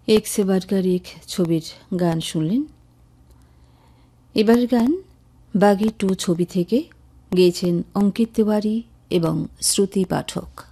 এক সে বারকার এক ছবির গান শুনলেন। এবার গান বাগি 2 ছবি থেকে গেয়েছেন অঙ্কিত তিওয়ারি এবং শ্রুতি পাঠক।